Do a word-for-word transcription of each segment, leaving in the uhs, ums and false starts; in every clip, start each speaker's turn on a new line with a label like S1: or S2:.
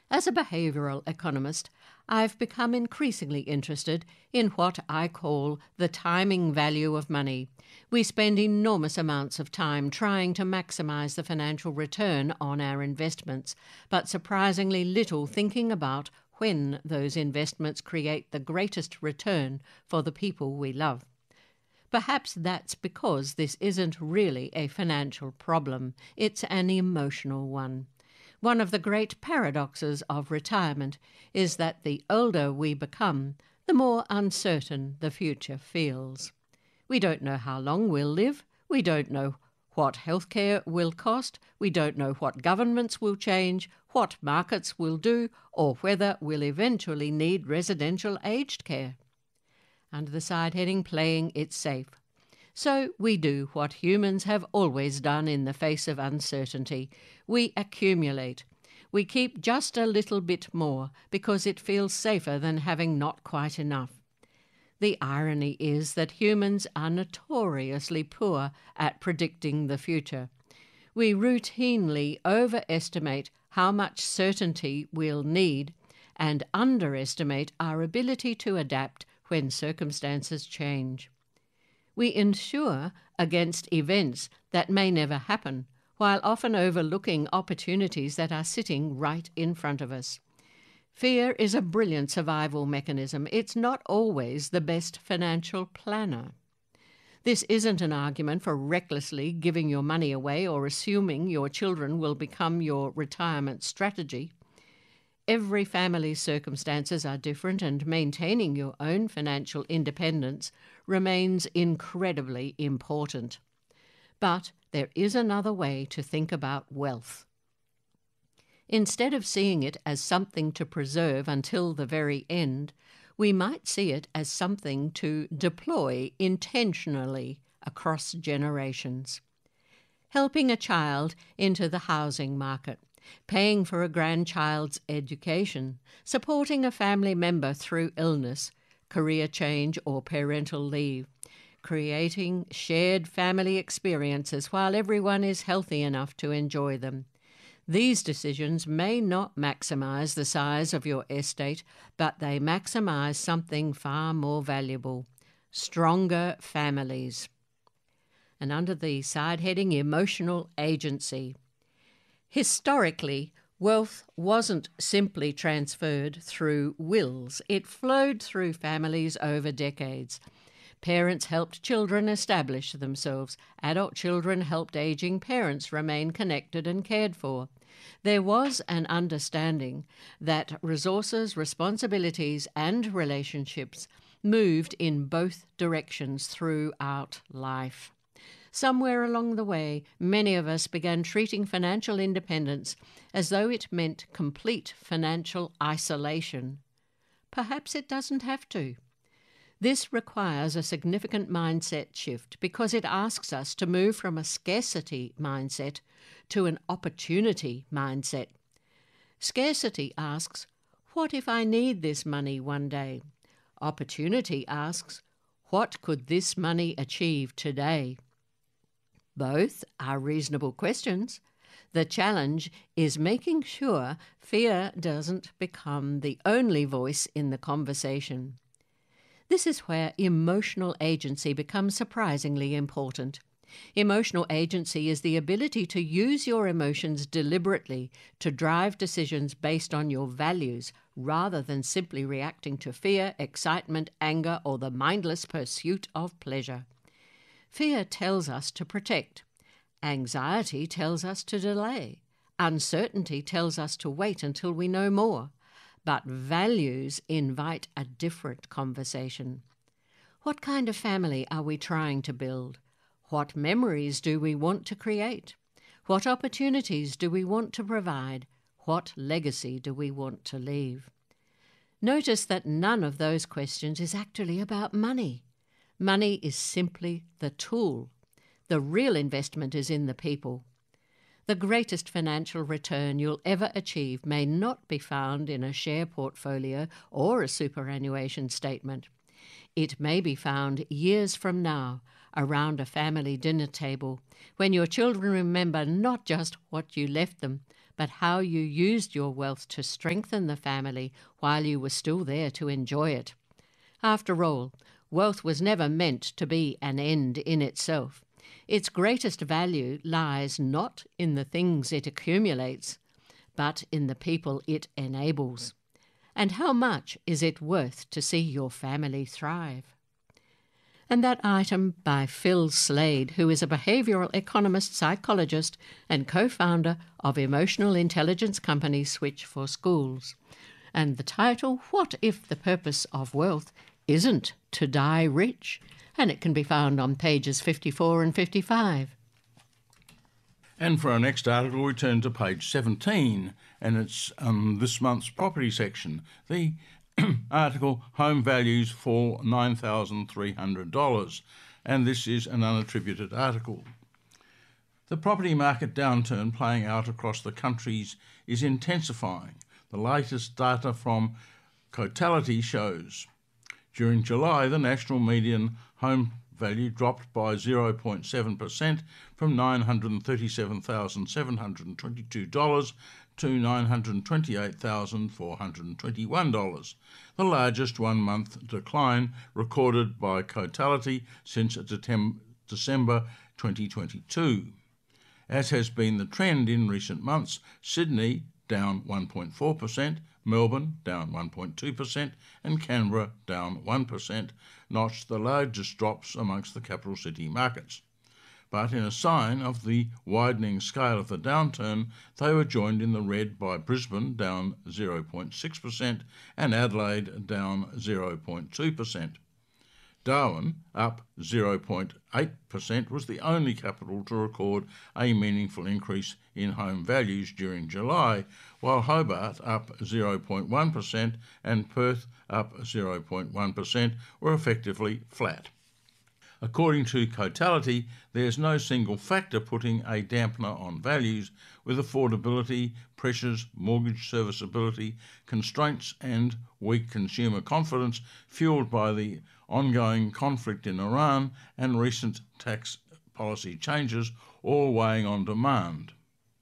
S1: As a behavioural economist, I've become increasingly interested in what I call the timing value of money. We spend enormous amounts of time trying to maximise the financial return on our investments, but surprisingly little thinking about when those investments create the greatest return for the people we love. Perhaps that's because this isn't really a financial problem, it's an emotional one. One of the great paradoxes of retirement is that the older we become, the more uncertain the future feels. We don't know how long we'll live, we don't know what healthcare will cost, we don't know what governments will change, what markets will do, or whether we'll eventually need residential aged care. Under the side heading Playing It Safe. So we do what humans have always done in the face of uncertainty. We accumulate. We keep just a little bit more because it feels safer than having not quite enough. The irony is that humans are notoriously poor at predicting the future. We routinely overestimate how much certainty we'll need and underestimate our ability to adapt when circumstances change. We insure against events that may never happen, while often overlooking opportunities that are sitting right in front of us. Fear is a brilliant survival mechanism. It's not always the best financial planner. This isn't an argument for recklessly giving your money away or assuming your children will become your retirement strategy. Every family's circumstances are different, and maintaining your own financial independence remains incredibly important. But there is another way to think about wealth. Instead of seeing it as something to preserve until the very end, we might see it as something to deploy intentionally across generations. Helping a child into the housing market, paying for a grandchild's education, supporting a family member through illness, career change or parental leave, creating shared family experiences while everyone is healthy enough to enjoy them. These decisions may not maximize the size of your estate, but they maximize something far more valuable: stronger families. And under the side heading Emotional Agency. Historically, wealth wasn't simply transferred through wills. It flowed through families over decades. Parents helped children establish themselves. Adult children helped aging parents remain connected and cared for. There was an understanding that resources, responsibilities, and relationships moved in both directions throughout life. Somewhere along the way, many of us began treating financial independence as though it meant complete financial isolation. Perhaps it doesn't have to. This requires a significant mindset shift because it asks us to move from a scarcity mindset to an opportunity mindset. Scarcity asks, what if I need this money one day? Opportunity asks, what could this money achieve today? Both are reasonable questions. The challenge is making sure fear doesn't become the only voice in the conversation. This is where emotional agency becomes surprisingly important. Emotional agency is the ability to use your emotions deliberately to drive decisions based on your values rather than simply reacting to fear, excitement, anger, or the mindless pursuit of pleasure. Fear tells us to protect. Anxiety tells us to delay. Uncertainty tells us to wait until we know more. But values invite a different conversation. What kind of family are we trying to build? What memories do we want to create? What opportunities do we want to provide? What legacy do we want to leave? Notice that none of those questions is actually about money. Money is simply the tool. The real investment is in the people. The greatest financial return you'll ever achieve may not be found in a share portfolio or a superannuation statement. It may be found years from now around a family dinner table when your children remember not just what you left them, but how you used your wealth to strengthen the family while you were still there to enjoy it. After all, wealth was never meant to be an end in itself. Its greatest value lies not in the things it accumulates, but in the people it enables. And how much is it worth to see your family thrive? And that item by Phil Slade, who is a behavioural economist, psychologist, and co-founder of emotional intelligence company Switch for Schools. And the title, What if the purpose of wealth isn't to die rich? And it can be found on pages fifty-four and fifty-five.
S2: And for our next article, we turn to page seventeen, and it's um, this month's property section. The article, Home Values Fall nine thousand three hundred dollars, and this is an unattributed article. The property market downturn playing out across the countries is intensifying. The latest data from Cotality shows. During July, the national median home value dropped by zero point seven percent from nine hundred thirty-seven thousand seven hundred twenty-two dollars to nine hundred twenty-eight thousand four hundred twenty-one dollars, the largest one-month decline recorded by Cotality since December twenty twenty-two. As has been the trend in recent months, Sydney down one point four percent, Melbourne down one point two percent and Canberra down one percent, notched the largest drops amongst the capital city markets. But in a sign of the widening scale of the downturn, they were joined in the red by Brisbane down zero point six percent and Adelaide down zero point two percent. Darwin, up zero point eight percent, was the only capital to record a meaningful increase in home values during July, while Hobart, up zero point one percent, and Perth, up zero point one percent, were effectively flat. According to Cotality, there is no single factor putting a dampener on values, with affordability, pressures, mortgage serviceability, constraints and weak consumer confidence fuelled by the ongoing conflict in Iran and recent tax policy changes all weighing on demand.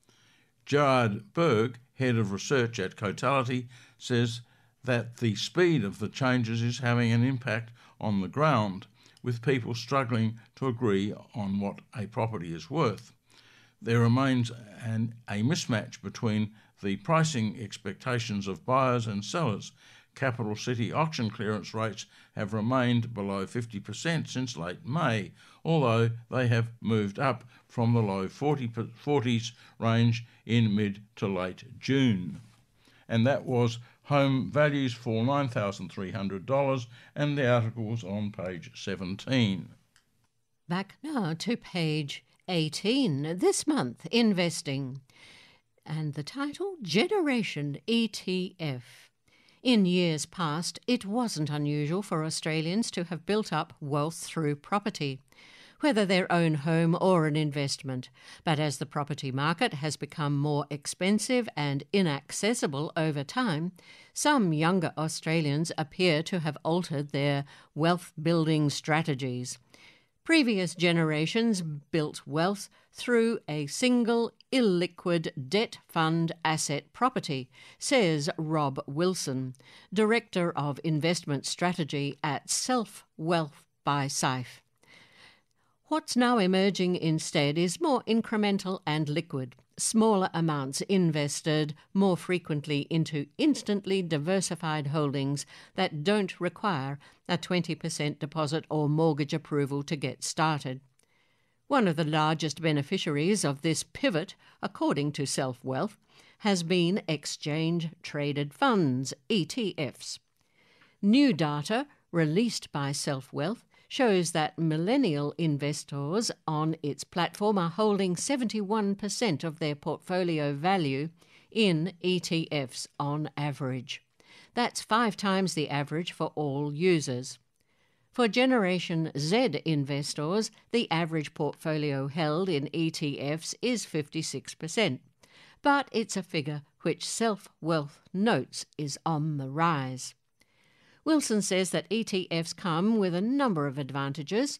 S2: Gerard Berg, head of research at Cotality, says that the speed of the changes is having an impact on the ground, with people struggling to agree on what a property is worth. There remains an, a mismatch between the pricing expectations of buyers and sellers. Capital city auction clearance rates have remained below fifty percent since late May, although they have moved up from the low forties range in mid to late June. And that was Home Values for nine thousand three hundred dollars, and the article was on page seventeen.
S1: Back now to page eighteen, this month, Investing. And the title, Generation E T F. In years past, it wasn't unusual for Australians to have built up wealth through property, whether their own home or an investment. But as the property market has become more expensive and inaccessible over time, some younger Australians appear to have altered their wealth-building strategies. Previous generations built wealth through a single illiquid debt fund asset property, says Rob Wilson, Director of Investment Strategy at Self Wealth by Saif. What's now emerging instead is more incremental and liquid, smaller amounts invested more frequently into instantly diversified holdings that don't require a twenty percent deposit or mortgage approval to get started. One of the largest beneficiaries of this pivot, according to Self Wealth, has been exchange-traded funds, E T Fs. New data released by Self Wealth shows that millennial investors on its platform are holding seventy-one percent of their portfolio value in E T Fs on average. That's five times the average for all users. For Generation Z investors, the average portfolio held in E T Fs is fifty-six percent, but it's a figure which Self Wealth notes is on the rise. Wilson says that E T Fs come with a number of advantages.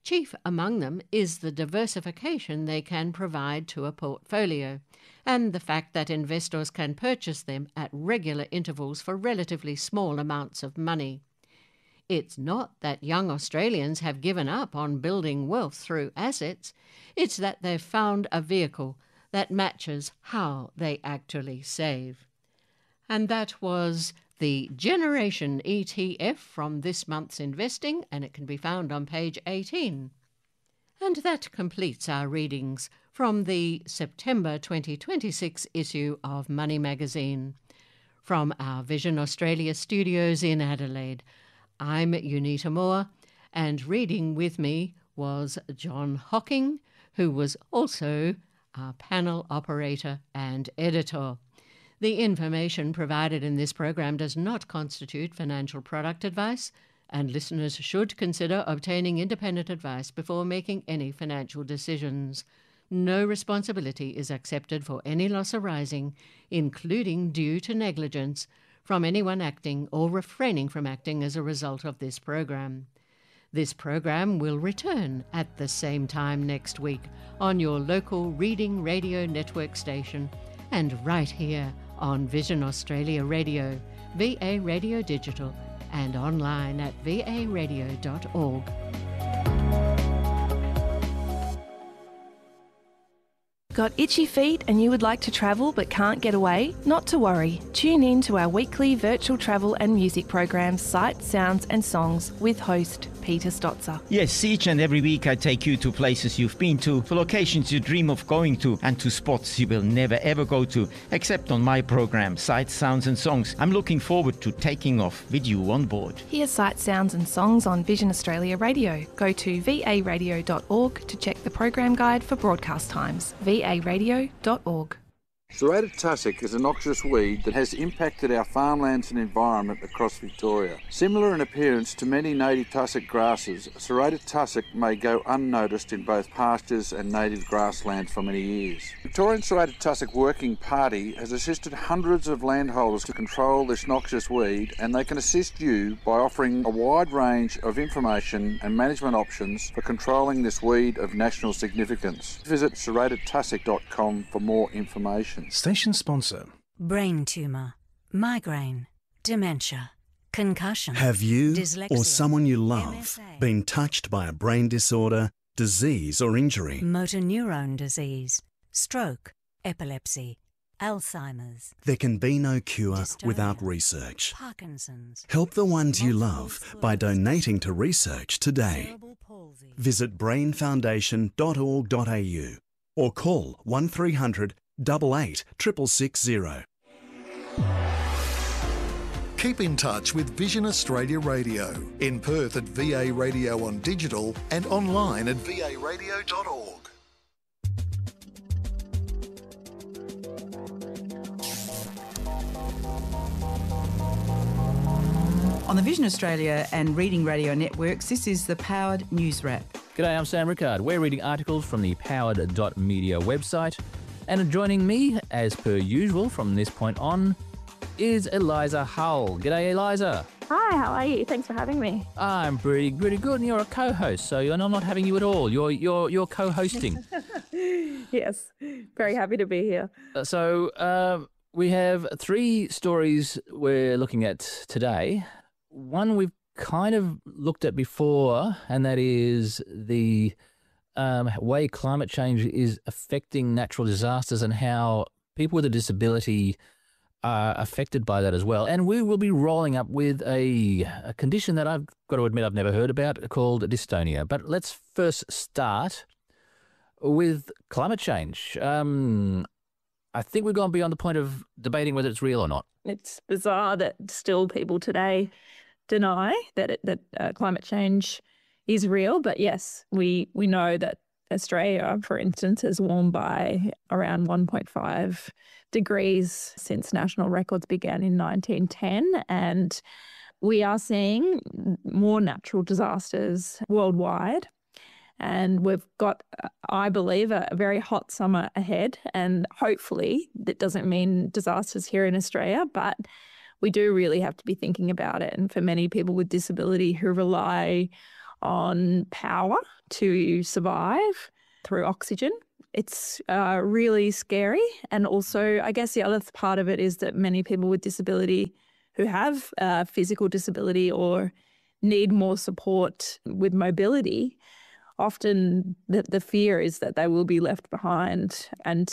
S1: Chief among them is the diversification they can provide to a portfolio, and the fact that investors can purchase them at regular intervals for relatively small amounts of money. It's not that young Australians have given up on building wealth through assets, it's that they've found a vehicle that matches how they actually save. And that was the Generation E T F from this month's Investing, and it can be found on page eighteen. And that completes our readings from the September twenty twenty-six issue of Money Magazine. From our Vision Australia studios in Adelaide, I'm Unita Moore, and reading with me was John Hocking, who was also our panel operator and editor. The information provided in this program does not constitute financial product advice, and listeners should consider obtaining independent advice before making any financial decisions. No responsibility is accepted for any loss arising, including due to negligence, from anyone acting or refraining from acting as a result of this program. This program will return at the same time next week on your local Reading Radio Network station and right here on Vision Australia Radio, V A Radio Digital, and online at v a radio dot org.
S3: Got itchy feet and you would like to travel but can't get away? Not to worry. Tune in to our weekly virtual travel and music program, Sight, Sounds and Songs, with host Peter Stotzer.
S4: Yes, each and every week I take you to places you've been to, for locations you dream of going to, and to spots you will never ever go to, except on my program, Sight, Sounds and Songs. I'm looking forward to taking off with you on board.
S3: Hear Sight, Sounds and Songs on Vision Australia Radio. Go to v a radio dot org to check the program guide for broadcast times. v a radio dot org.
S5: Serrated tussock is a noxious weed that has impacted our farmlands and environment across Victoria. Similar in appearance to many native tussock grasses, serrated tussock may go unnoticed in both pastures and native grasslands for many years. Victorian Serrated Tussock Working Party has assisted hundreds of landholders to control this noxious weed, and they can assist you by offering a wide range of information and management options for controlling this weed of national significance. Visit serrated tussock dot com for more information.
S6: Station sponsor.
S7: Brain tumour, migraine, dementia, concussion.
S6: Have you
S7: dyslexia,
S6: or someone you love
S7: M S A,
S6: been touched by a brain disorder, disease or injury?
S7: motor neurone disease, stroke, epilepsy, Alzheimer's.
S6: There can be no cure
S7: dystonia,
S6: without research.
S7: Parkinson's.
S6: Help the ones you
S7: multiple
S6: love by
S7: sclerosis,
S6: donating to research today.
S7: cerebral palsy.
S6: Visit brain foundation dot org dot a u or call one three hundred double eight triple six zero.
S8: Keep in touch with Vision Australia Radio in Perth at V A Radio on digital and online at v a radio dot org.
S9: On the Vision Australia and Reading Radio networks, this is the Powered News Wrap.
S10: G'day, I'm Sam Rickard. We're reading articles from the powered dot media website. And joining me, as per usual from this point on, is Eliza Hull. G'day, Eliza.
S11: Hi, how are you? Thanks for having me.
S10: I'm pretty, pretty good, and you're a co-host, so I'm not having you at all. You're, you're, you're co-hosting.
S11: Yes, very happy to be here.
S10: So uh, we have three stories we're looking at today. One we've kind of looked at before, and that is the Um, way climate change is affecting natural disasters and how people with a disability are affected by that as well. And we will be rolling up with a, a condition that I've got to admit I've never heard about, called dystonia. But let's first start with climate change. Um, I think we've gone beyond the point of debating whether it's real or not.
S11: It's bizarre that still people today deny that it, that uh, climate change is real, but yes, we we know that Australia, for instance, has warmed by around one point five degrees since national records began in nineteen ten, and we are seeing more natural disasters worldwide. And we've got, I believe, a very hot summer ahead, and hopefully that doesn't mean disasters here in Australia, but we do really have to be thinking about it. And for many people with disability who rely on power to survive through oxygen. It's uh, really scary. And also, I guess the other part of it is that many people with disability who have uh, physical disability or need more support with mobility, often the, the fear is that they will be left behind. And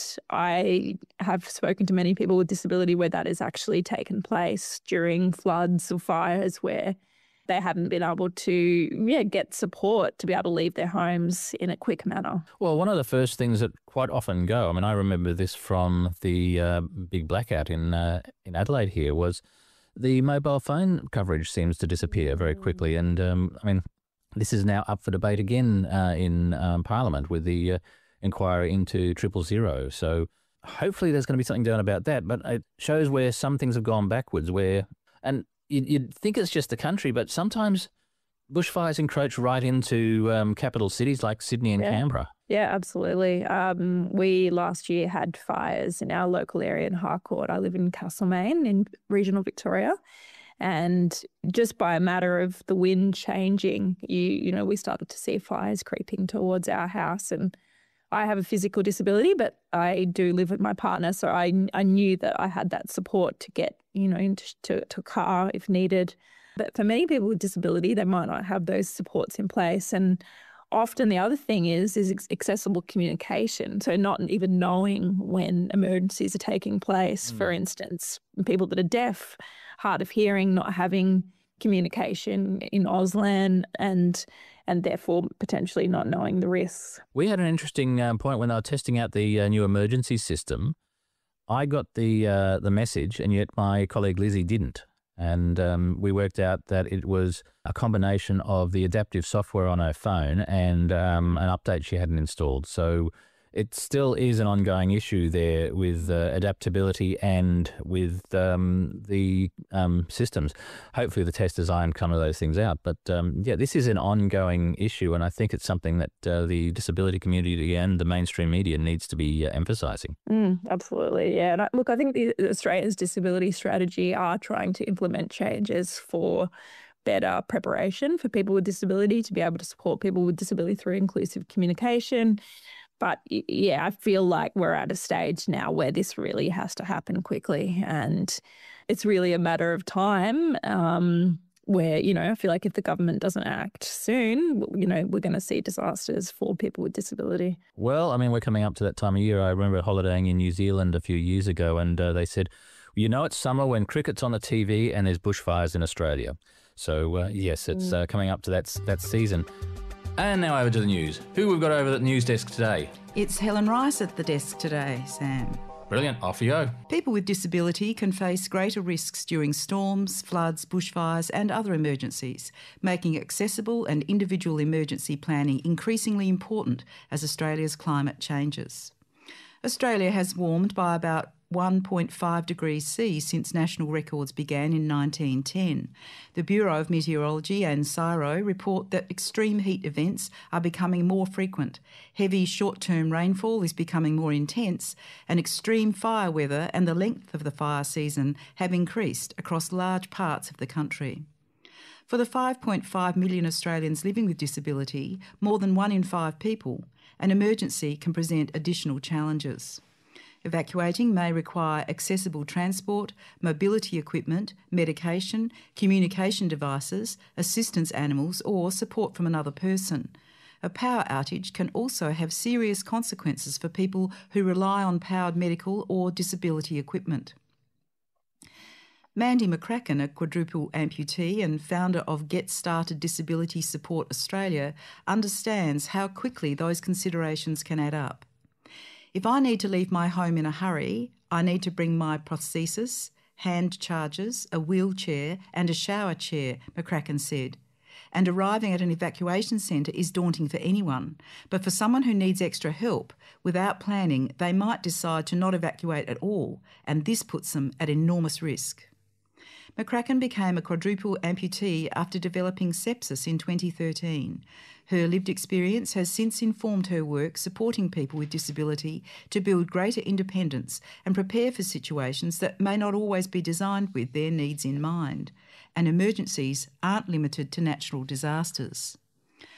S11: I have spoken to many people with disability where that has actually taken place during floods or fires, where they haven't been able to yeah, get support to be able to leave their homes in a quick manner.
S10: Well, one of the first things that quite often go, I mean, I remember this from the uh, big blackout in uh, in Adelaide here, was the mobile phone coverage seems to disappear very quickly. And, um, I mean, this is now up for debate again uh, in um, Parliament with the uh, inquiry into triple zero. So hopefully there's going to be something done about that. But it shows where some things have gone backwards, where, and you'd, you'd think it's just the country, but sometimes bushfires encroach right into um, capital cities like Sydney and
S11: yeah.
S10: Canberra.
S11: Yeah, absolutely. Um, we last year had fires in our local area in Harcourt. I live in Castlemaine in regional Victoria. And just by a matter of the wind changing, you you know, we started to see fires creeping towards our house. And I have a physical disability, but I do live with my partner, so I I knew that I had that support to get, you know, into to, to a car if needed. But for many people with disability, they might not have those supports in place. And often the other thing is is accessible communication. So not even knowing when emergencies are taking place. Mm. For instance, people that are deaf, hard of hearing, not having communication in Auslan, and and therefore potentially not knowing the risks.
S10: We had an interesting um, point when they were testing out the uh, new emergency system. I got the uh, the message, and yet my colleague Lizzie didn't. And um, we worked out that it was a combination of the adaptive software on her phone and um, an update she hadn't installed. So it still is an ongoing issue there with uh, adaptability and with um, the um, systems. Hopefully the test design kind of those things out. But um, yeah, this is an ongoing issue, and I think it's something that uh, the disability community and the mainstream media needs to be uh, emphasising.
S11: Mm, absolutely, yeah. And I, look, I think the Australia's disability strategy are trying to implement changes for better preparation for people with disability, to be able to support people with disability through inclusive communication. But yeah, I feel like we're at a stage now where this really has to happen quickly, and it's really a matter of time um, where, you know, I feel like if the government doesn't act soon, you know, we're going to see disasters for people with disability.
S10: Well, I mean, we're coming up to that time of year. I remember holidaying in New Zealand a few years ago, and uh, they said, you know, it's summer when cricket's on the T V and there's bushfires in Australia. So uh, yes, it's mm. uh, coming up to that that season. And now over to the news. Who we've got over the news desk today?
S9: It's Helen Rice at the desk today, Sam.
S10: Brilliant. Off you go.
S9: People with disability can face greater risks during storms, floods, bushfires and other emergencies, making accessible and individual emergency planning increasingly important as Australia's climate changes. Australia has warmed by about one point five degrees C since national records began in nineteen ten. The Bureau of Meteorology and CSIRO report that extreme heat events are becoming more frequent. Heavy short-term rainfall is becoming more intense, and extreme fire weather and the length of the fire season have increased across large parts of the country. For the five point five million Australians living with disability, more than one in five people, an emergency can present additional challenges. Evacuating may require accessible transport, mobility equipment, medication, communication devices, assistance animals or support from another person. A power outage can also have serious consequences for people who rely on powered medical or disability equipment. Mandy McCracken, a quadruple amputee and founder of Get Started Disability Support Australia, understands how quickly those considerations can add up. If I need to leave my home in a hurry, I need to bring my prosthesis, hand chargers, a wheelchair and a shower chair, McCracken said. And arriving at an evacuation centre is daunting for anyone, but for someone who needs extra help, without planning, they might decide to not evacuate at all, and this puts them at enormous risk. McCracken became a quadruple amputee after developing sepsis in twenty thirteen. Her lived experience has since informed her work supporting people with disability to build greater independence and prepare for situations that may not always be designed with their needs in mind. And emergencies aren't limited to natural disasters.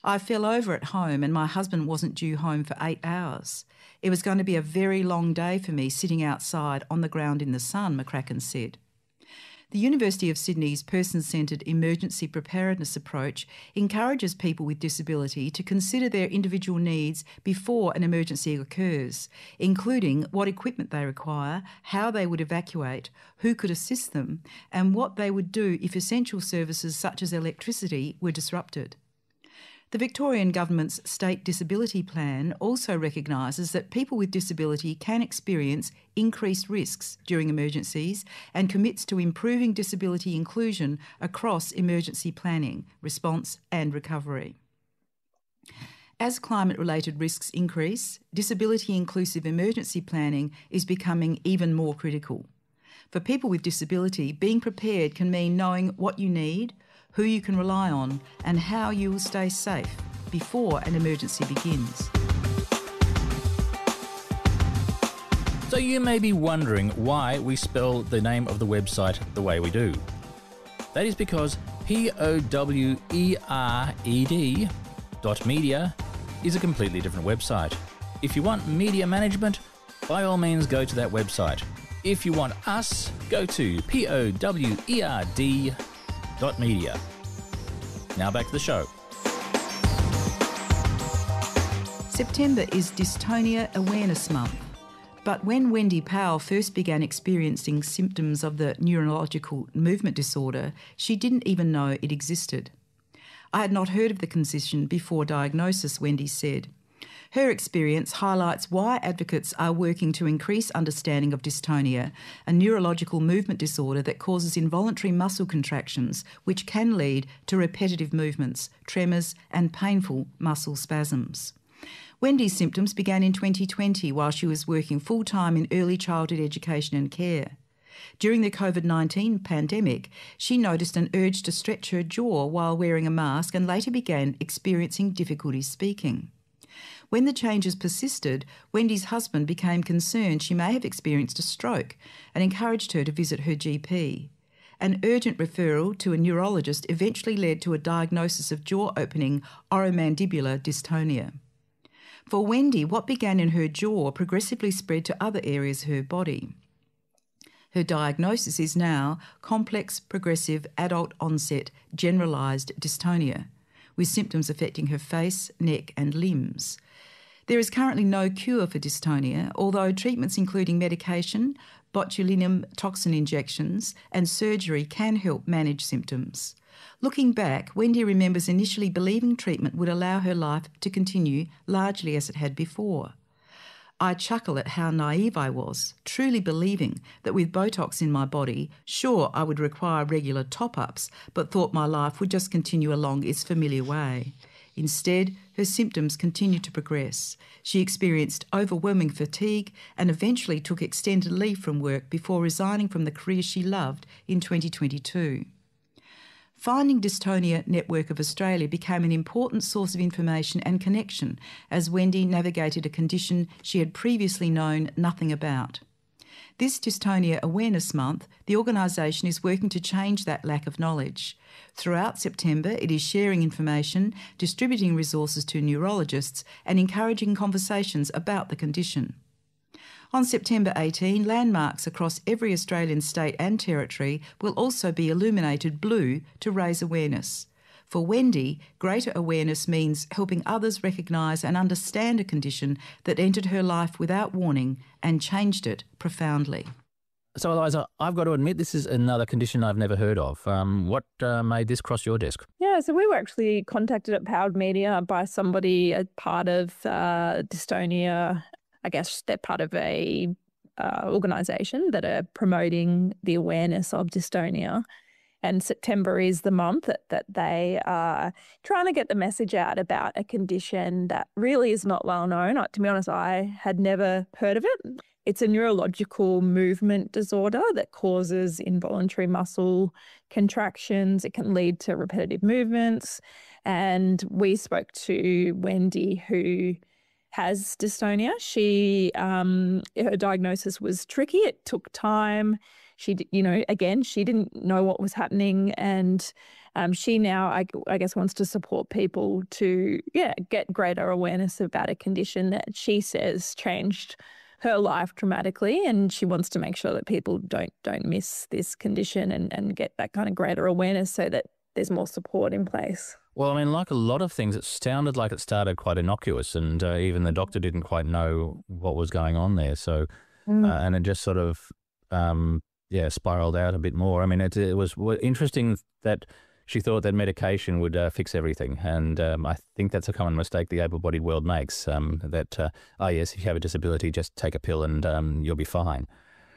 S9: I fell over at home and my husband wasn't due home for eight hours. It was going to be a very long day for me sitting outside on the ground in the sun, McCracken said. The University of Sydney's person-centred emergency preparedness approach encourages people with disability to consider their individual needs before an emergency occurs, including what equipment they require, how they would evacuate, who could assist them, and what they would do if essential services such as electricity were disrupted. The Victorian Government's State Disability Plan also recognises that people with disability can experience increased risks during emergencies and commits to improving disability inclusion across emergency planning, response and recovery. As climate-related risks increase, disability-inclusive emergency planning is becoming even more critical. For people with disability, being prepared can mean knowing what you need, who you can rely on, and how you will stay safe before an emergency begins.
S10: So you may be wondering why we spell the name of the website the way we do. That is because P O W E R E D dot media is a completely different website. If you want media management, by all means go to that website. If you want us, go to P O W E R D dot media. Now back to the show.
S9: September is Dystonia Awareness Month, but when Wendy Powell first began experiencing symptoms of the neurological movement disorder, she didn't even know it existed. I had not heard of the condition before diagnosis, Wendy said. Her experience highlights why advocates are working to increase understanding of dystonia, a neurological movement disorder that causes involuntary muscle contractions which can lead to repetitive movements, tremors and painful muscle spasms. Wendy's symptoms began in twenty twenty while she was working full-time in early childhood education and care. During the COVID nineteen pandemic, she noticed an urge to stretch her jaw while wearing a mask and later began experiencing difficulty speaking. When the changes persisted, Wendy's husband became concerned she may have experienced a stroke and encouraged her to visit her G P. An urgent referral to a neurologist eventually led to a diagnosis of jaw-opening oromandibular dystonia. For Wendy, what began in her jaw progressively spread to other areas of her body. Her diagnosis is now complex, progressive, adult-onset, generalised dystonia, with symptoms affecting her face, neck and limbs. There is currently no cure for dystonia, although treatments including medication, botulinum toxin injections and surgery can help manage symptoms. Looking back, Wendy remembers initially believing treatment would allow her life to continue largely as it had before. I chuckle at how naive I was, truly believing that with Botox in my body, sure I would require regular top-ups, but thought my life would just continue along its familiar way. Instead, her symptoms continued to progress. She experienced overwhelming fatigue and eventually took extended leave from work before resigning from the career she loved in twenty twenty-two. Finding Dystonia Network of Australia became an important source of information and connection as Wendy navigated a condition she had previously known nothing about. This Dystonia Awareness Month, the organisation is working to change that lack of knowledge. Throughout September, it is sharing information, distributing resources to neurologists and encouraging conversations about the condition. On September eighteenth, landmarks across every Australian state and territory will also be illuminated blue to raise awareness. For Wendy, greater awareness means helping others recognise and understand a condition that entered her life without warning and changed it profoundly.
S10: So, Eliza, I've got to admit this is another condition I've never heard of. Um, what uh, made this cross your desk?
S11: Yeah, so we were actually contacted at Powered Media by somebody as part of uh, Dystonia. I guess they're part of a uh, organisation that are promoting the awareness of dystonia. And September is the month that, that they are trying to get the message out about a condition that really is not well known. To be honest, I had never heard of it. It's a neurological movement disorder that causes involuntary muscle contractions. It can lead to repetitive movements. And we spoke to Wendy, who has dystonia. She, um, her diagnosis was tricky. It took time. she, d- you know, again, she didn't know what was happening, and um, she now, I, I guess, wants to support people to, yeah, get greater awareness about a condition that she says changed her life dramatically, and she wants to make sure that people don't don't miss this condition and, and get that kind of greater awareness so that there's more support in place.
S10: Well, I mean, like a lot of things, it sounded like it started quite innocuous, and uh, even the doctor didn't quite know what was going on there. So,
S11: Mm.
S10: uh, and it just sort of, um, yeah, spiraled out a bit more. I mean, it, it was w- interesting that she thought that medication would uh, fix everything, and um, I think that's a common mistake the able-bodied world makes. Um, that uh, oh yes, if you have a disability, just take a pill and um, you'll be fine.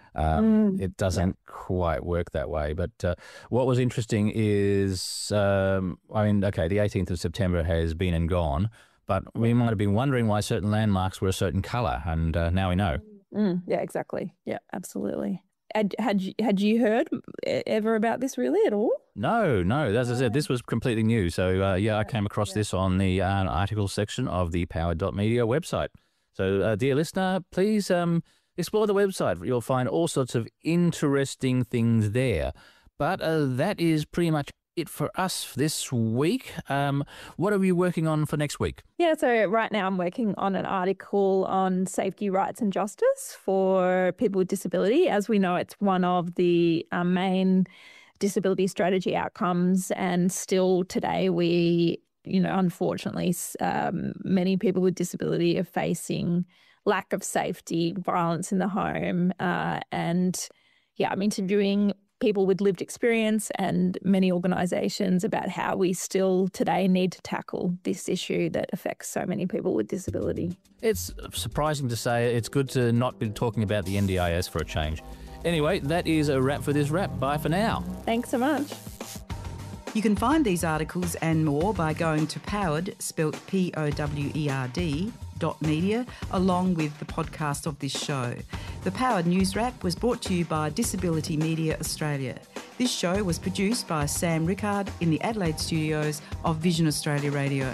S10: Um,
S11: Mm.
S10: It doesn't quite work that way. But uh, what was interesting is, um, I mean, okay, the eighteenth of September has been and gone, but we might have been wondering why certain landmarks were a certain colour, and uh, now we know.
S11: Mm, yeah, exactly. Yeah, absolutely. Had, had, you, had you heard e- ever about this really at all?
S10: No, no. As I said, this was completely new. So, uh, yeah, I came across this on the uh, article section of the powered dot media website. So, uh, dear listener, please um, explore the website. You'll find all sorts of interesting things there. But uh, that is pretty much it for us this week. Um, what are we working on for next week?
S11: Yeah, so right now I'm working on an article on safety, rights and justice for people with disability. As we know, it's one of the uh, main disability strategy outcomes, and still today we, you know, unfortunately, um, many people with disability are facing lack of safety, violence in the home, uh, and yeah, I'm interviewing people with lived experience and many organisations about how we still today need to tackle this issue that affects so many people with disability.
S10: It's surprising to say. It's good to not be talking about the N D I S for a change. Anyway, that is a wrap for this wrap. Bye for now.
S11: Thanks so much.
S9: You can find these articles and more by going to powered, spelt P O W E R D, dot media, along with the podcast of this show. The Powered News Wrap was brought to you by Disability Media Australia. This show was produced by Sam Rickard in the Adelaide studios of Vision Australia Radio.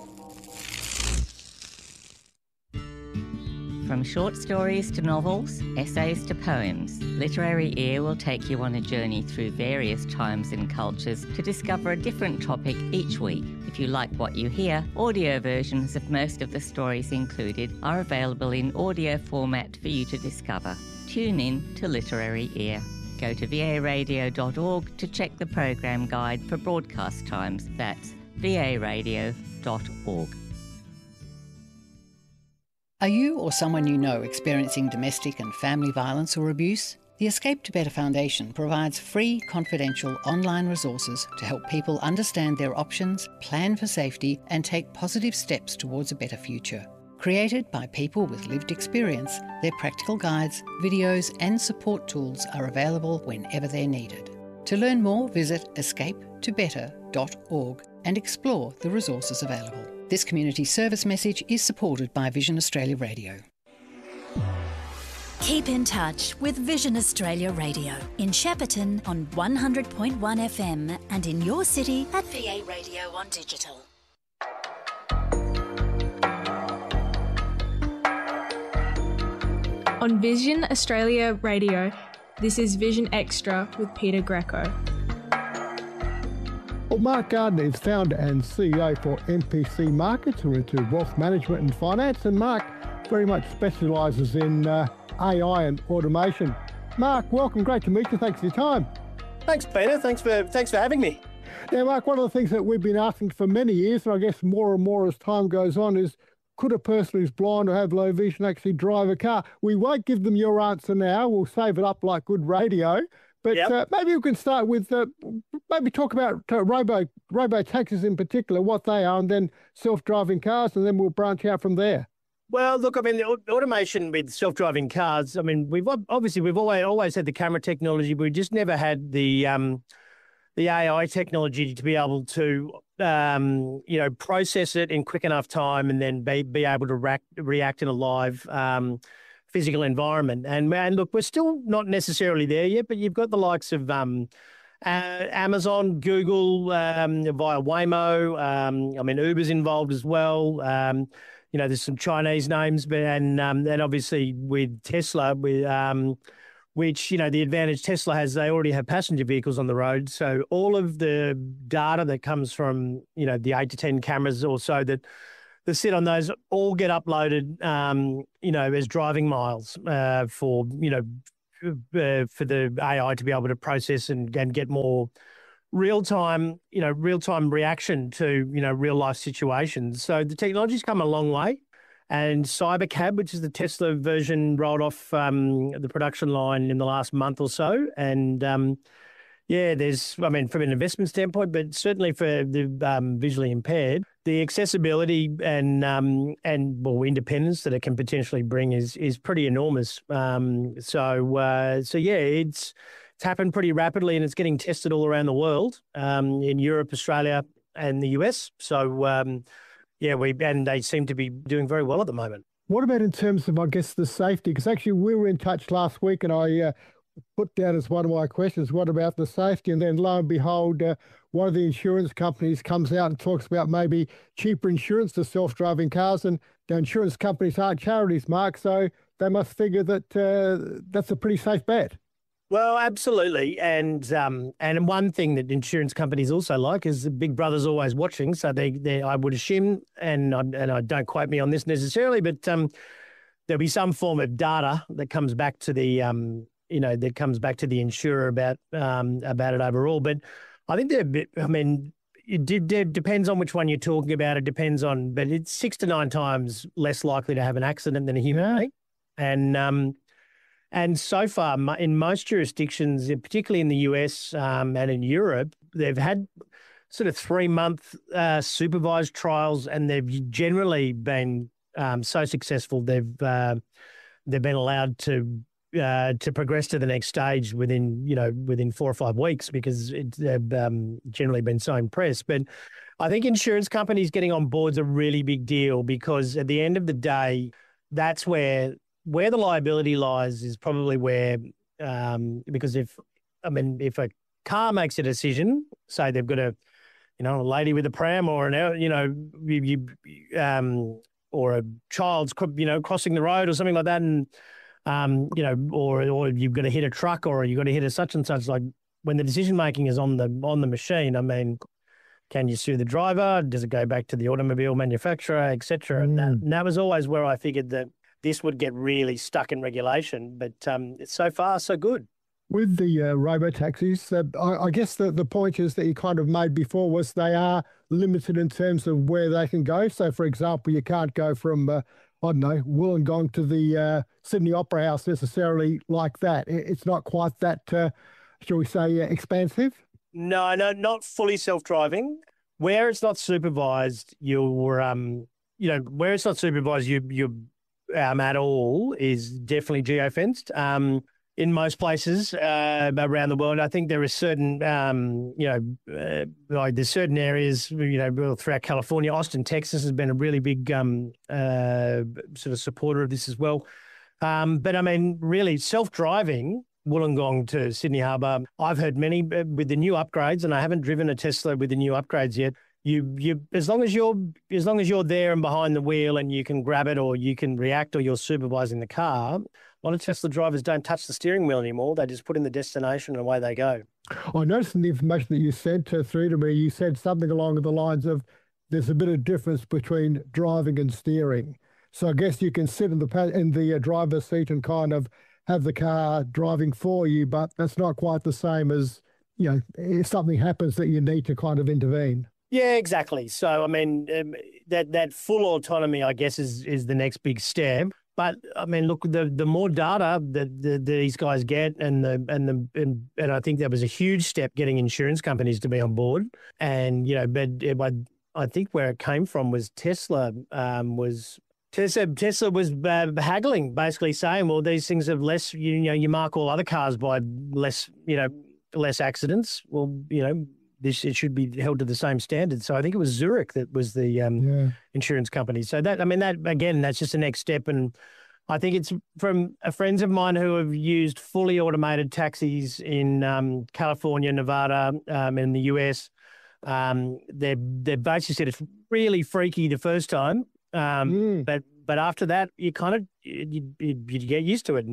S12: From short stories to novels, essays to poems, Literary Ear will take you on a journey through various times and cultures to discover a different topic each week. If you like what you hear, audio versions of most of the stories included are available in audio format for you to discover. Tune in to Literary Ear. Go to v a radio dot org to check the program guide for broadcast times. That's v a radio dot org.
S13: Are you or someone you know experiencing domestic and family violence or abuse? The Escape to Better Foundation provides free, confidential online resources to help people understand their options, plan for safety, and take positive steps towards a better future. Created by people with lived experience, their practical guides, videos, and support tools are available whenever they're needed. To learn more, visit escape to better dot org and explore the resources available. This community service message is supported by Vision Australia Radio.
S14: Keep in touch with Vision Australia Radio in Shepparton on one hundred point one F M and in your city at V A Radio on digital.
S15: On Vision Australia Radio, this is Vision Extra with Peter Greco.
S16: Well, Mark Gardner is founder and C E O for M P C Markets, who are into wealth management and finance, and Mark very much specialises in uh, A I and automation. Mark, welcome. Great to meet you. Thanks for your time.
S17: Thanks, Peter. Thanks for thanks for having me.
S16: Now, Mark, one of the things that we've been asking for many years, and I guess more and more as time goes on, is could a person who's blind or have low vision actually drive a car? We won't give them your answer now. We'll save it up like good radio. But yep. uh, maybe we can start with, uh, maybe talk about uh, robo robo taxis in particular, what they are, and then self-driving cars, and then we'll branch out from there.
S17: Well, look, I mean, the automation with self-driving cars, I mean, we've obviously, we've always, always had the camera technology, but we just never had the um, the A I technology to be able to, um, you know, process it in quick enough time and then be, be able to react, react in a live um physical environment. And, and look, we're still not necessarily there yet, but you've got the likes of um, uh, Amazon, Google, um, via Waymo. Um, I mean, Uber's involved as well. Um, you know, there's some Chinese names, but and um, and obviously with Tesla, with um, which, you know, the advantage Tesla has, they already have passenger vehicles on the road. So all of the data that comes from, you know, the eight to ten cameras or so that, that sit on those all get uploaded, um, you know, as driving miles uh, for, you know, uh, for the A I to be able to process and, and get more real-time, you know, real-time reaction to, you know, real-life situations. So the technology's come a long way. And Cybercab, which is the Tesla version, rolled off um, the production line in the last month or so. And, um, yeah, there's, I mean, from an investment standpoint, but certainly for the um, visually impaired, the accessibility and, um, and well, independence that it can potentially bring is is pretty enormous. Um, so, uh, so yeah, it's it's happened pretty rapidly and it's getting tested all around the world, um, in Europe, Australia and the U S. So, um Yeah, we and they seem to be doing very well at the moment.
S16: What about in terms of, I guess, the safety? Because actually we were in touch last week and I uh, put down as one of my questions, what about the safety? And then lo and behold, uh, one of the insurance companies comes out and talks about maybe cheaper insurance for self-driving cars. And the insurance companies aren't charities, Mark, so they must figure that uh, that's a pretty safe bet.
S17: Well, absolutely. And um, and one thing that insurance companies also like is Big Brother's always watching. So they, they I would assume, and I, and I don't quote me on this necessarily, but um, there'll be some form of data that comes back to the um, you know that comes back to the insurer about um, about it overall. But I think they're a bit. I mean, it, it depends on which one you're talking about. It depends on, but it's six to nine times less likely to have an accident than a human being, and um, And so far, in most jurisdictions, particularly in the U S um, and in Europe, they've had sort of three-month uh, supervised trials, and they've generally been um, so successful they've uh, they've been allowed to uh, to progress to the next stage within you know within four or five weeks because it, they've um, generally been so impressed. But I think insurance companies getting on board is a really big deal because at the end of the day, that's where. Where the liability lies is probably where, um, because if, I mean, if a car makes a decision, say they've got a, you know, a lady with a pram or an, you know, you, you um, or a child's, you know, crossing the road or something like that, and, um, you know, or or you've got to hit a truck or you've got to hit a such and such. Like when the decision making is on the on the machine, I mean, can you sue the driver? Does it go back to the automobile manufacturer, et cetera? Mm. And, that, and that was always where I figured that this would get really stuck in regulation, but um, so far, so good.
S16: With the uh, robo-taxis, uh, I, I guess the, the point is that you kind of made before was they are limited in terms of where they can go. So, for example, you can't go from, uh, I don't know, Wollongong to the uh, Sydney Opera House necessarily like that. It's not quite that, uh, shall we say, uh, expansive?
S17: No, no, not fully self-driving. Where it's not supervised, you're, um, you know, where it's not supervised, you you're Um, at all is definitely geofenced. Um, in most places uh, around the world, I think there are certain, um, you know, uh, like there's certain areas, you know, throughout California. Austin, Texas has been a really big um, uh, sort of supporter of this as well. Um, but I mean, really, self-driving, Wollongong to Sydney Harbour, I've heard many uh, with the new upgrades, and I haven't driven a Tesla with the new upgrades yet. You, you, as long as you're, as long as you're there and behind the wheel, and you can grab it, or you can react, or you're supervising the car. A lot of Tesla drivers don't touch the steering wheel anymore. They just put in the destination and away they go.
S16: I noticed in the information that you sent uh, through to me, you said something along the lines of there's a bit of difference between driving and steering. So I guess you can sit in the in the uh, driver's seat and kind of have the car driving for you, but that's not quite the same as, you know, if something happens that you need to kind of intervene.
S17: Yeah, exactly. So, I mean, um, that that full autonomy, I guess, is is the next big step. But I mean, look, the the more data that the, these guys get, and the and the and, and I think that was a huge step getting insurance companies to be on board. And you know, but it, I think where it came from was Tesla um, was. Tesla, Tesla was uh, haggling, basically saying, well, these things have less, you, you know, you mark all other cars by less, you know, less accidents. Well, you know, this it should be held to the same standard. So I think it was Zurich that was the um, yeah. insurance company. So that, I mean, that again, that's just the next step. And I think it's from uh, friends of mine who have used fully automated taxis in um, California, Nevada, um, in the U S. Um, they they basically said it's really freaky the first time. Um, mm. but, but after that, you kind of, you, you, you get used to it. And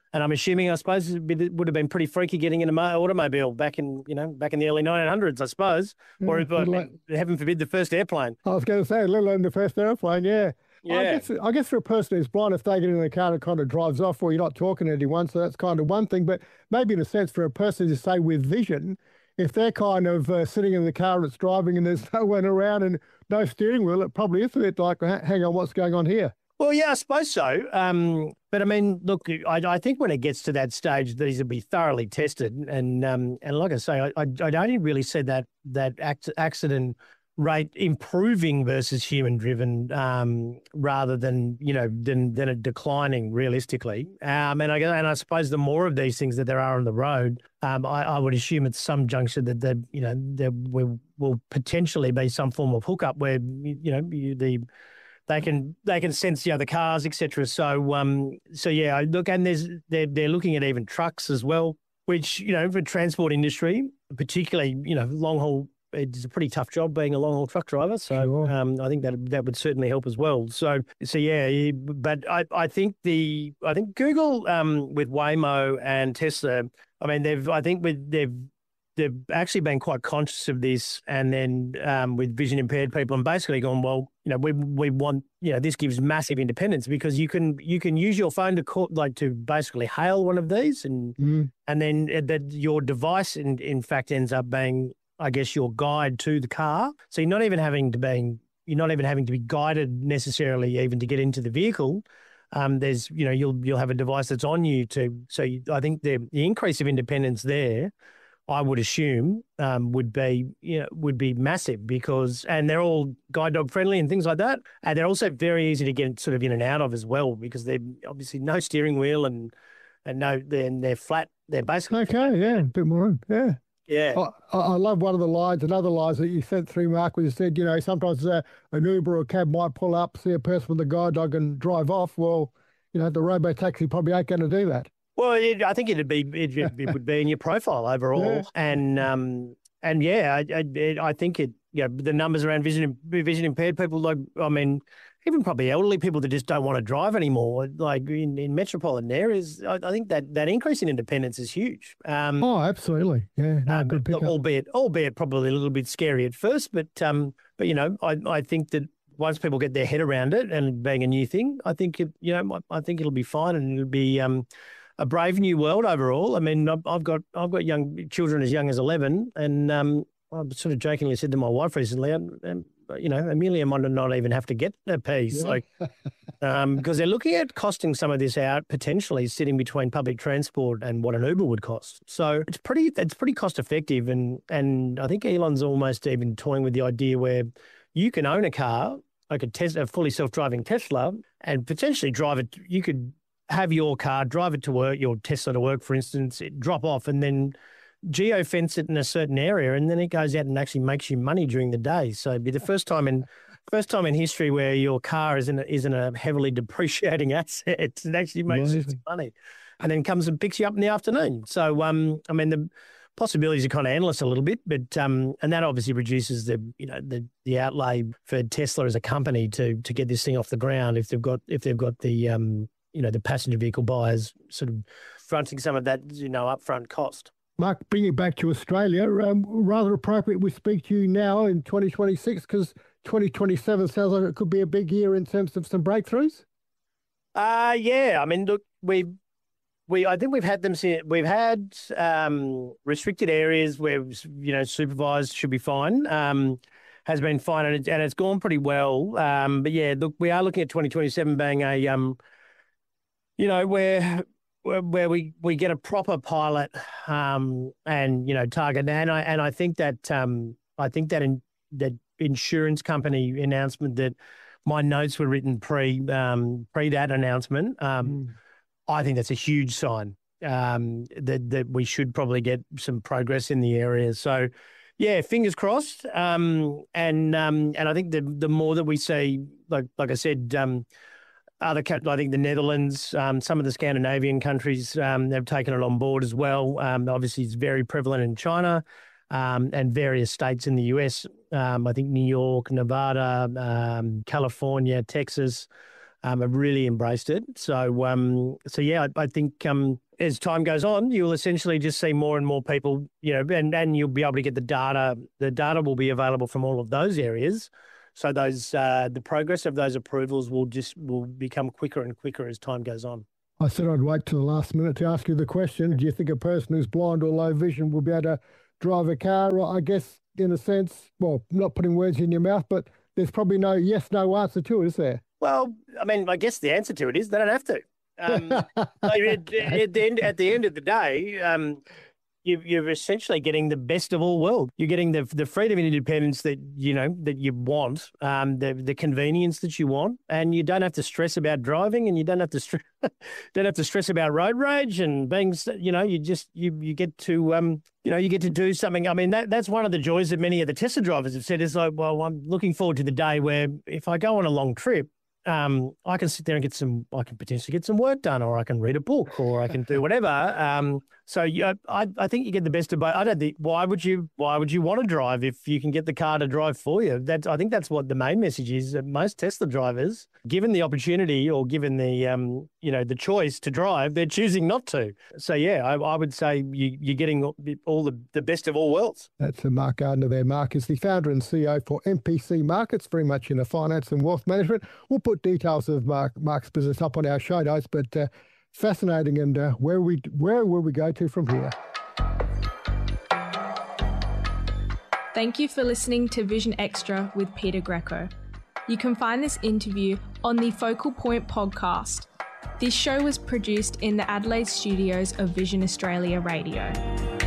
S17: And I'm assuming, I suppose, it would have been pretty freaky getting in an automobile back in, you know, back in the early nineteen hundreds, I suppose, or
S16: Yeah,
S17: if,
S16: like-
S17: heaven forbid, the first airplane.
S16: I was going to say, let alone the first airplane, yeah. I
S17: Yeah.
S16: guess, I guess for a person who's blind, if they get in the car and it kind of drives off, well, you're not talking to anyone, so that's kind of one thing. But maybe in a sense, for a person to say with vision, if they're kind of uh, sitting in the car and it's driving and there's no one around and no steering wheel, it probably is a bit like, "Ha- hang on, what's going on here?"
S17: Well, yeah, I suppose so. Um, but I mean, look, I, I think when it gets to that stage, these will be thoroughly tested. And um, and like I say, I, I, I only really see that that act, accident rate improving versus human driven, um, rather than you know than than it declining realistically. Um, and I and I suppose the more of these things that there are on the road, um, I, I would assume at some juncture that that you know there will, will potentially be some form of hookup where you know you, the They can they can sense the other cars, et cetera. So um so yeah, look, and there's they're they're looking at even trucks as well, which you know for transport industry, particularly you know long haul, it's a pretty tough job being a long haul truck driver. So
S16: Sure.
S17: um I think that that would certainly help as well. So so yeah, yeah, but I I think the I think Google um with Waymo and Tesla, I mean they've I think with they've they've actually been quite conscious of this, and then um, with vision impaired people, and basically gone, well, you know, we we want, you know, this gives massive independence because you can you can use your phone to call, like to basically hail one of these, and
S16: Mm.
S17: and then that your device in in fact ends up being, I guess, your guide to the car. So you're not even having to be you're not even having to be guided necessarily even to get into the vehicle. Um, there's you know you'll you'll have a device that's on you to. So you, I think the the increase of independence there, I would assume, um, would be you know, would be massive because, and they're all guide dog friendly and things like that, and they're also very easy to get sort of in and out of as well because they're obviously no steering wheel and and no, they're they're flat. They're basically
S16: Okay, yeah, a bit more room, yeah.
S17: yeah.
S16: I, I love one of the lines, another lines that you sent through, Mark, where you said, you know, sometimes uh, an Uber or a cab might pull up, see a person with a guide dog and drive off. Well, you know, the robo-taxi probably ain't going to do that.
S17: Well, it, I think it'd be it, it would be in your profile overall,
S16: Yeah.
S17: and um and yeah, I I, it, I think it you know the numbers around vision vision impaired people, like I mean even probably elderly people that just don't want to drive anymore, like in, in metropolitan areas, I, I think that that increase in independence is huge. Um,
S16: Oh, absolutely, yeah, no,
S17: um,
S16: good pickup.
S17: albeit albeit probably a little bit scary at first, but um but you know I I think that once people get their head around it and being a new thing, I think it you know I, I think it'll be fine and it'll be um. a brave new world overall. I mean, I've I've got I've got young children as young as eleven, and um, I sort of jokingly said to my wife recently, um, um, you know, Amelia might not even have to get a piece,
S16: Yeah.
S17: like, um, because they're looking at costing some of this out potentially sitting between public transport and what an Uber would cost. So it's pretty it's pretty cost effective, and and I think Elon's almost even toying with the idea where you can own a car, like a Tesla, a fully self-driving Tesla, and potentially drive it. You could have your car, drive it to work, your Tesla to work, for instance, it drop off and then geo-fence it in a certain area, and then it goes out and actually makes you money during the day. So it'd be the first time in first time in history where your car isn't a, isn't a heavily depreciating asset. It actually makes you some money, and then comes and picks you up in the afternoon. So um, I mean the possibilities are kind of endless a little bit, but um, and that obviously reduces the you know the the outlay for Tesla as a company to to get this thing off the ground if they've got if they've got the um you know, the passenger vehicle buyers sort of fronting some of that, you know, upfront cost.
S16: Mark, bring it back to Australia. Um, rather appropriate we speak to you now in twenty twenty-six because twenty twenty-seven sounds like it could be a big year in terms of some breakthroughs.
S17: Uh, yeah. I mean, look, we, we, I think we've had them, see, we've had um, restricted areas where, you know, supervised should be fine. Um, has been fine and, it, and it's gone pretty well. Um, but yeah, look, we are looking at twenty twenty-seven being a, um, you know, where where where we, we get a proper pilot um, and you know target, and I and I think that um, I think that in, that insurance company announcement that my notes were written pre um, pre that announcement. Um,
S16: Mm.
S17: I think that's a huge sign um, that that we should probably get some progress in the area. So. Yeah, fingers crossed. Um, and um, and I think the the more that we see, like like I said, um, other coun- I think the Netherlands, um, some of the Scandinavian countries, um, they've taken it on board as well. Um, obviously, it's very prevalent in China um, and various states in the U S. Um, I think New York, Nevada, um, California, Texas. um, have really embraced it. So, um, so yeah, I, I think um, as time goes on, you'll essentially just see more and more people, you know, and, and you'll be able to get the data. The data will be available from all of those areas. So those uh, the progress of those approvals will just will become quicker and quicker as time goes on.
S16: I said I'd wait till the last minute to ask you the question. Do you think a person who's blind or low vision will be able to drive a car? I guess, in a sense, well, not putting words in your mouth, but there's probably no yes, no answer to it, is there?
S17: Well, I mean, I guess the answer to it is they don't have to. Um, at, at, the end, at the end of the day, um, you, you're essentially getting the best of all worlds. You're getting the the freedom and independence that you know that you want, um, the the convenience that you want, and you don't have to stress about driving, and you don't have to stress don't have to stress about road rage and being. You know, you just you you get to um you know you get to do something. I mean, that that's one of the joys that many of the Tesla drivers have said is like, well, I'm looking forward to the day where if I go on a long trip, um, I can sit there and get some. I can potentially get some work done, or I can read a book, or I can do whatever. Um, so yeah, I I think you get the best of both. I don't think why would you why would you want to drive if you can get the car to drive for you? That's I think that's what the main message is. That most Tesla drivers, given the opportunity or given the um you know the choice to drive, they're choosing not to. So yeah, I, I would say you you're getting all the the best of all worlds.
S16: That's Mark Gardner there. Mark is the founder and C E O for M P C Markets, very much into finance and wealth management. We'll put details of Mark Mark's business up on our show notes, but uh, fascinating. And uh, where we where will we go to from here?
S15: Thank you for listening to Vision Extra with Peter Greco. You can find this interview on the Focal Point podcast. This show was produced in the Adelaide studios of Vision Australia Radio.